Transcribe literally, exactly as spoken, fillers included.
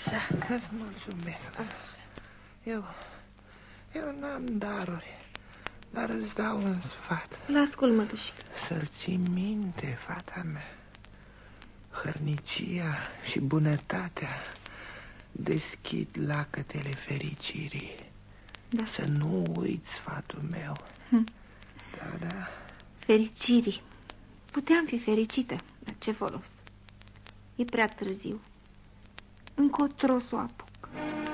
Așa. Îți mulțumesc. Așa. Eu, eu n-am daruri, dar îți dau un sfat. La ascult, mătușică. Să-l ții minte, fata mea. Hărnicia și bunătatea deschid lacătele fericirii. Da. Să nu uiți sfatul meu. Hm. Da, da. Fericirii. Puteam fi fericită, dar ce folos? E prea târziu. Încotro s-o apuc.